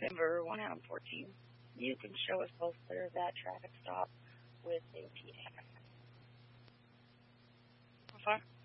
Denver, 1 out of 14. You can show us both clear of that traffic stop with ATA. How far?